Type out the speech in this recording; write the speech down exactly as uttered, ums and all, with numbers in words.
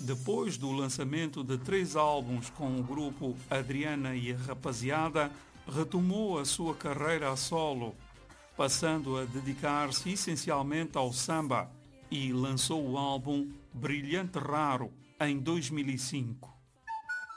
Depois do lançamento de três álbuns com o grupo Adriana e a Rapaziada, retomou a sua carreira a solo, passando a dedicar-se essencialmente ao samba, e lançou o álbum Brilhante Raro em dois mil e cinco.